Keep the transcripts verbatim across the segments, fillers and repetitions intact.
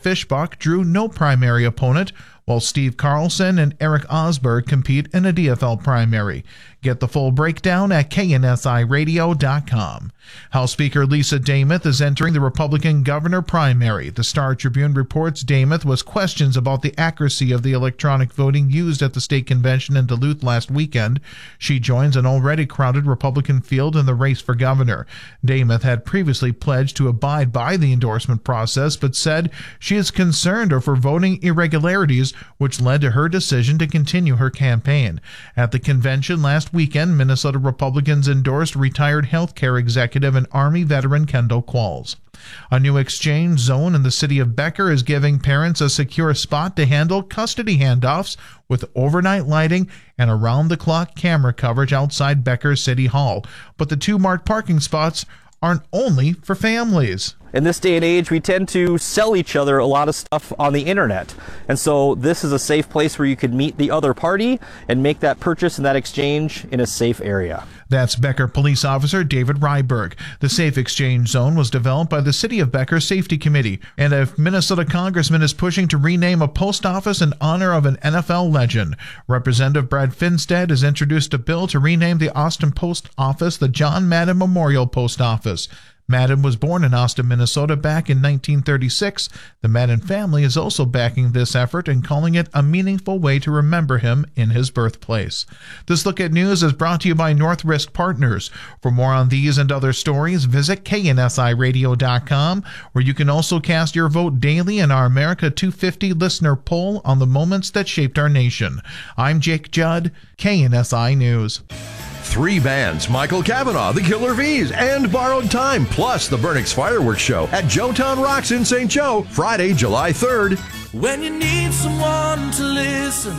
Fishbach drew no primary opponent, while Steve Carlson and Eric Osberg compete in a D F L primary. Get the full breakdown at K N S I radio dot com. House Speaker Lisa Demuth is entering the Republican governor primary. The Star Tribune reports Demuth was questions about the accuracy of the electronic voting used at the state convention in Duluth last weekend. She joins an already crowded Republican field in the race for governor. Demuth had previously pledged to abide by the endorsement process, but said she is concerned over voting irregularities, which led to her decision to continue her campaign. At the convention last weekend, Minnesota Republicans endorsed retired healthcare executive and Army veteran Kendall Qualls. A new exchange zone in the city of Becker is giving parents a secure spot to handle custody handoffs with overnight lighting and around-the-clock camera coverage outside Becker City Hall. But the two marked parking spots aren't only for families. In this day and age, we tend to sell each other a lot of stuff on the internet. And so this is a safe place where you could meet the other party and make that purchase and that exchange in a safe area. That's Becker Police Officer David Ryberg. The Safe Exchange Zone was developed by the City of Becker Safety Committee, and a Minnesota congressman is pushing to rename a post office in honor of an N F L legend. Representative Brad Finstead has introduced a bill to rename the Austin Post Office the John Madden Memorial Post Office. Madden was born in Austin, Minnesota back in nineteen thirty-six. The Madden family is also backing this effort and calling it a meaningful way to remember him in his birthplace. This Look at News is brought to you by North Risk Partners. For more on these and other stories, visit K N S I radio dot com, where you can also cast your vote daily in our America two fifty listener poll on the moments that shaped our nation. I'm Jake Judd, K N S I News. Three bands, Michael Cavanaugh, the Killer Bees, and Borrowed Time, plus the Burnix Fireworks Show at Joetown Rocks in Saint Joe, Friday, July third. When you need someone to listen,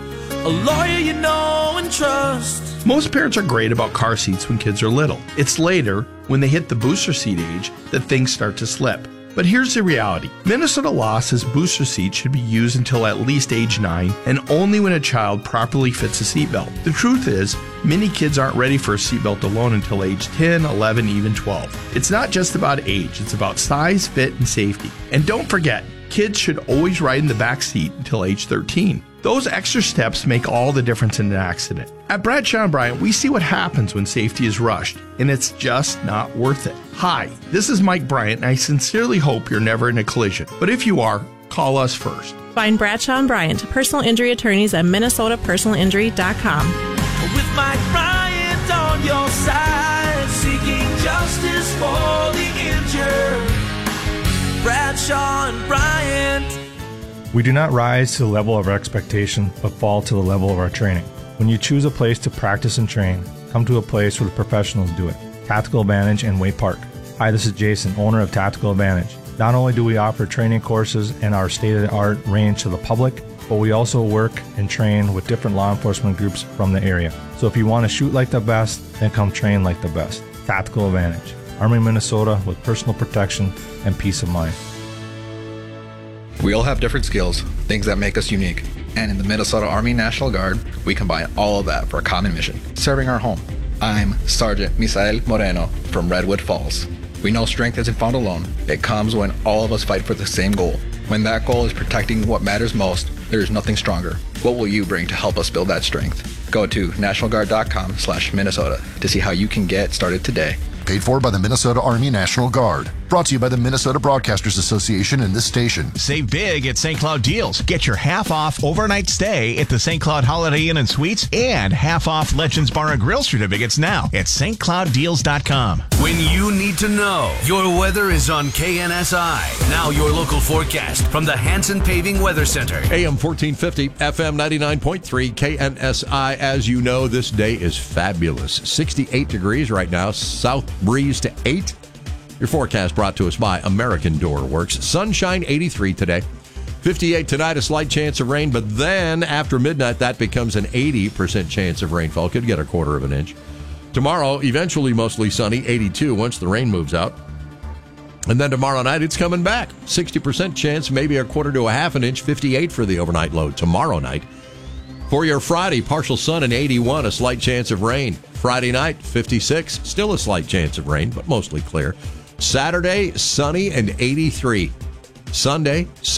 a lawyer you know and trust. Most parents are great about car seats when kids are little. It's later, when they hit the booster seat age, that things start to slip. But here's the reality. Minnesota law says booster seats should be used until at least age nine and only when a child properly fits a seatbelt. The truth is, many kids aren't ready for a seatbelt alone until age ten, eleven, even twelve. It's not just about age, it's about size, fit, and safety. And don't forget, kids should always ride in the back seat until age thirteen. Those extra steps make all the difference in an accident. At Bradshaw and Bryant, we see what happens when safety is rushed, and it's just not worth it. Hi, this is Mike Bryant, and I sincerely hope you're never in a collision. But if you are, call us first. Find Bradshaw and Bryant, personal injury attorneys at Minnesota Personal Injury dot com. With Mike Bryant on your side, seeking justice for the injured. Bradshaw and Bryant. We do not rise to the level of our expectation, but fall to the level of our training. When you choose a place to practice and train, come to a place where the professionals do it. Tactical Advantage in Way Park. Hi, this is Jason, owner of Tactical Advantage. Not only do we offer training courses and our state-of-the-art range to the public, but we also work and train with different law enforcement groups from the area. So if you want to shoot like the best, then come train like the best. Tactical Advantage. Army, Minnesota, with personal protection and peace of mind. We all have different skills, things that make us unique. And in the Minnesota Army National Guard, we combine all of that for a common mission, serving our home. I'm Sergeant Misael Moreno from Redwood Falls. We know strength isn't found alone. It comes when all of us fight for the same goal. When that goal is protecting what matters most, there is nothing stronger. What will you bring to help us build that strength? Go to national guard dot com slash Minnesota to see how you can get started today. Paid for by the Minnesota Army National Guard. Brought to you by the Minnesota Broadcasters Association and this station. Save big at Saint Cloud Deals. Get your half-off overnight stay at the Saint Cloud Holiday Inn and Suites and half-off Legends Bar and Grill certificates now at st cloud deals dot com. When you need to know, your weather is on K N S I. Now your local forecast from the Hanson Paving Weather Center. A M fourteen fifty, F M ninety-nine point three, K N S I. As you know, this day is fabulous. sixty-eight degrees right now, south breeze to eight. Your forecast brought to us by American Door Works. Sunshine eighty-three today. fifty-eight tonight, a slight chance of rain, but then after midnight, that becomes an eighty percent chance of rainfall. Could get a quarter of an inch. Tomorrow, eventually mostly sunny, eighty-two once the rain moves out. And then tomorrow night, it's coming back. sixty percent chance, maybe a quarter to a half an inch, fifty-eight for the overnight low tomorrow night. For your Friday, partial sun and eighty-one, a slight chance of rain. Friday night, fifty-six, still a slight chance of rain, but mostly clear. Saturday, sunny and eighty-three. Sunday,